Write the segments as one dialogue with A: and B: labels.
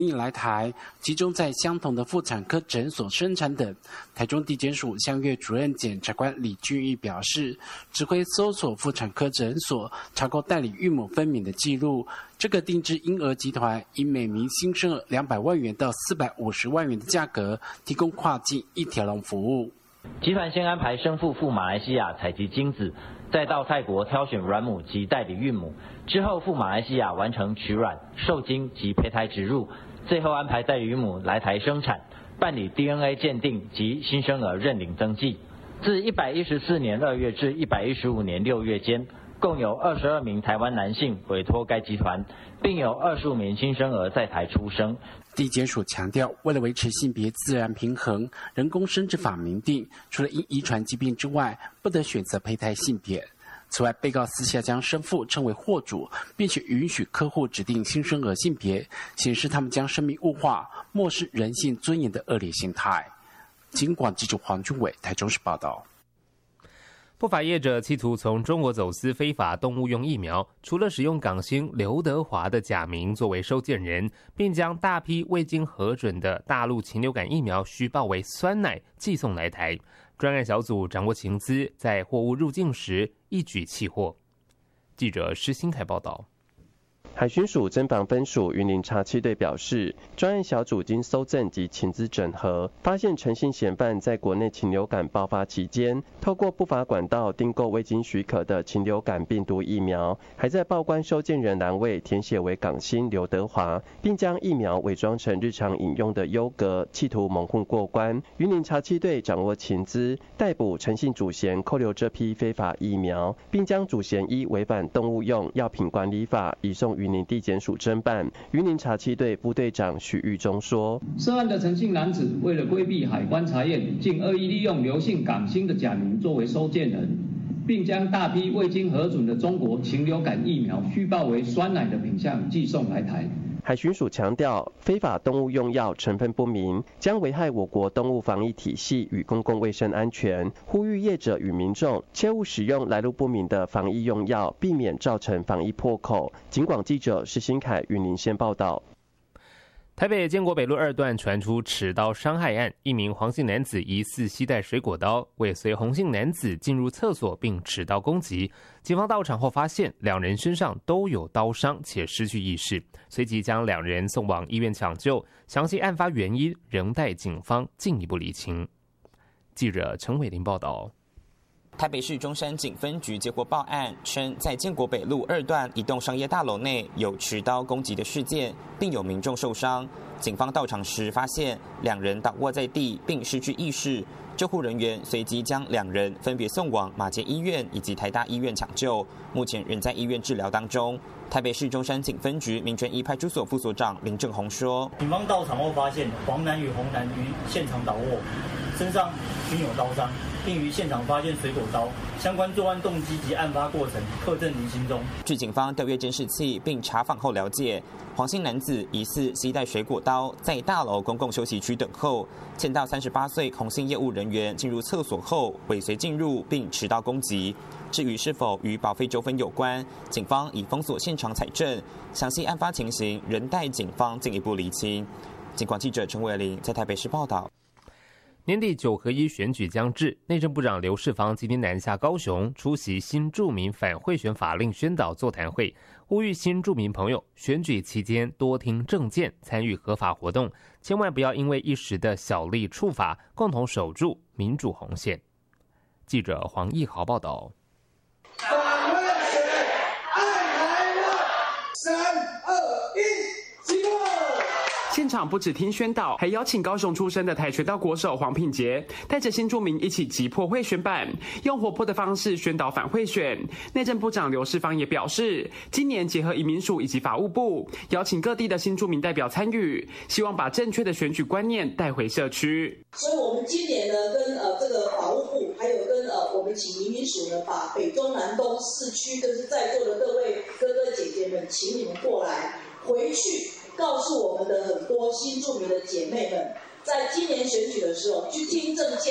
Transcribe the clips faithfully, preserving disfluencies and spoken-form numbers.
A: 运来台，集中在相同的妇产科诊所生产等。台中地检署相约主任检察官李俊义表示，指挥搜索妇产科诊所，查扣代理孕母分娩的记录。这个定制婴儿集团以每名新生儿两百万元到四百五十万元的价格，提供跨境一条龙服务。
B: 集团先安排生父赴马来西亚采集精子，再到泰国挑选卵母及代理孕母，之后赴马来西亚完成取卵、受精及胚胎植入，最后安排代理孕母来台生产，办理 D N A 鉴定及新生儿认领登记。自一百一十四年二月至一百一十五年六月间，共有二十二名台湾男性委托该集团，并有二十五名新生儿在台出生。
A: 地检署强调，为了维持性别自然平衡，人工生殖法明定，除了因遗传疾病之外，不得选择胚胎性别。此外，被告私下将生父称为货主，并且允许客户指定新生儿性别，显示他们将生命物化、漠视人性尊严的恶劣心态。警广记者黄俊伟台中市报道。
C: 不法业者企图从中国走私非法动物用疫苗，除了使用港星刘德华的假名作为收件人，并将大批未经核准的大陆禽流感疫苗虚报为酸奶寄送来台。专案小组掌握情资，在货物入境时一举緝获。记者施新凯报道。
D: 海巡署侦防分署云林查缉队表示，专案小组经搜证及情资整合，发现陈姓嫌犯在国内禽流感爆发期间，透过不法管道订购未经许可的禽流感病毒疫苗，还在报关收件人栏位填写为港星刘德华，并将疫苗伪装成日常饮用的优格，企图蒙混过关。云林查缉队掌握情资，逮捕陈姓主嫌，扣留这批非法疫苗，并将主嫌依违反动物用药品管理法移送云林地检署侦办。云林查缉队副队长许玉忠说，
E: 涉案的陈姓男子为了规避海关查验，竟恶意利用刘姓港星的假名作为收件人，并将大批未经核准的中国禽流感疫苗虚报为酸奶的品项寄送来台。
D: 海巡署强调，非法动物用药成分不明，将危害我国动物防疫体系与公共卫生安全，呼吁业者与民众切勿使用来路不明的防疫用药，避免造成防疫破口。警广记者施新凯云林县报道。
C: 台北建国北路二段传出持刀伤害案，一名黄姓男子疑似携带水果刀尾随洪姓男子进入厕所并持刀攻击。警方到场后发现两人身上都有刀伤且失去意识，随即将两人送往医院抢救，详细案发原因仍待警方进一步厘清。记者陈伟林报道。
F: 台北市中山警分局接获报案，称在建国北路二段一栋商业大楼内有持刀攻击的事件，并有民众受伤。警方到场时发现两人倒卧在地并失去意识，救护人员随即将两人分别送往马偕医院以及台大医院抢救，目前仍在医院治疗当中。台北市中山警分局民权一派出所副所长林正宏说，
G: 警方到场后发现黄男与洪男于现场倒卧，身上均有刀伤，并于现场发现水果刀，相关作案动机及案发过程刻证于心中。
F: 据警方调阅监视器并查访后了解，黄姓男子疑似携带水果刀在大楼公共休息区等候，见到三十八岁洪姓业务人员进入厕所后尾随进入并持刀攻击。至于是否与保费纠纷有关，警方已封锁现场采证，详细案发情形仍待警方进一步厘清。警广记者陈伟玲在台北市报道。
C: 年底九合一选举将至，内政部长刘世芳今天南下高雄出席新住民反贿选法令宣导座谈会，呼吁新住民朋友选举期间多听政见，参与合法活动，千万不要因为一时的小利触法，共同守住民主红线。记者黄义豪报道。
H: 反贿选，爱台湾，三二一，起步！
I: 现场不只听宣导，还邀请高雄出身的跆拳道国手黄品杰带着新住民一起击破贿选板，用活泼的方式宣导反贿选。内政部长刘世芳也表示，今年结合移民署以及法务部，邀请各地的新住民代表参与，希望把正确的选举观念带回社区。
J: 所以我们今年呢，跟呃这个法务部，还有跟呃我们请移民署呢，把北中南东四区，就是在座的各位哥哥姐姐们，请你们过来，回去告诉我们的很多新住民的姐妹们，在今年选举的时候，去听政见，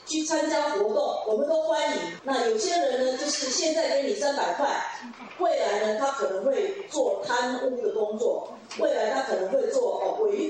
J: 去参加活动，我们都欢迎。那有些人呢，就是现在给你三百块，未来呢，他可能会做贪污的工作，未来他可能会做哦伪